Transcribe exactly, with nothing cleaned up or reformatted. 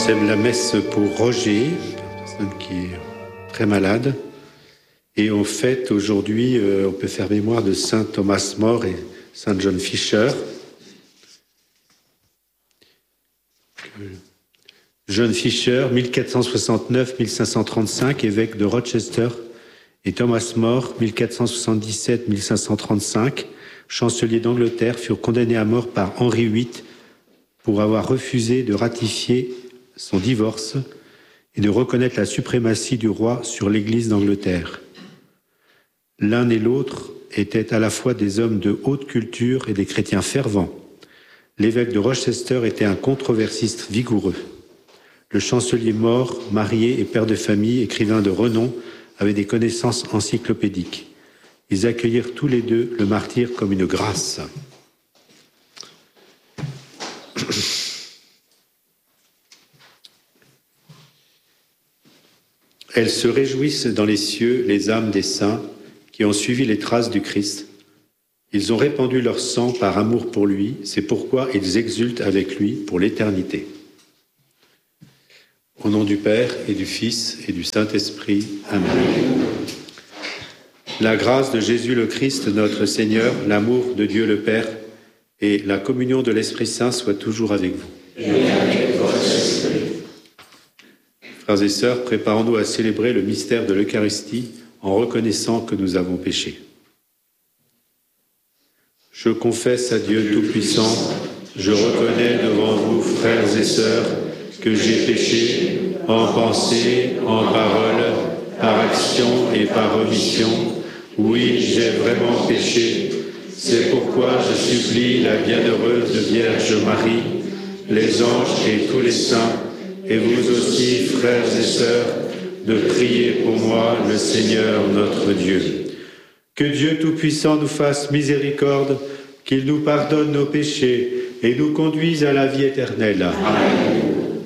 célèbre la messe pour Roger, une personne qui est très malade. Et on fête aujourd'hui, euh, on peut faire mémoire de saint Thomas More et saint John Fisher. John Fisher, mille quatre cent soixante-neuf à mille cinq cent trente-cinq, évêque de Rochester, et Thomas More, mille quatre cent soixante-dix-sept à mille cinq cent trente-cinq, chancelier d'Angleterre, furent condamnés à mort par Henri huit pour avoir refusé de ratifier son divorce et de reconnaître la suprématie du roi sur l'Église d'Angleterre. L'un et l'autre étaient à la fois des hommes de haute culture et des chrétiens fervents. L'évêque de Rochester était un controversiste vigoureux. Le chancelier More, marié et père de famille, écrivain de renom, avait des connaissances encyclopédiques. Ils accueillirent tous les deux le martyre comme une grâce. Elles se réjouissent dans les cieux, les âmes des saints qui ont suivi les traces du Christ. Ils ont répandu leur sang par amour pour lui, c'est pourquoi ils exultent avec lui pour l'éternité. Au nom du Père et du Fils et du Saint-Esprit. Amen. La grâce de Jésus le Christ, notre Seigneur, l'amour de Dieu le Père et la communion de l'Esprit Saint soient toujours avec vous. Et avec votre esprit. Frères et sœurs, préparons-nous à célébrer le mystère de l'Eucharistie en reconnaissant que nous avons péché. Je confesse à Dieu Tout-Puissant, je reconnais devant vous, frères et sœurs, que j'ai péché en pensée, en parole, par action et par omission. Oui, j'ai vraiment péché. C'est pourquoi je supplie la bienheureuse Vierge Marie, les anges et tous les saints, et vous aussi, frères et sœurs, de prier pour moi, le Seigneur notre Dieu. Que Dieu Tout-Puissant nous fasse miséricorde, qu'il nous pardonne nos péchés et nous conduise à la vie éternelle. Amen.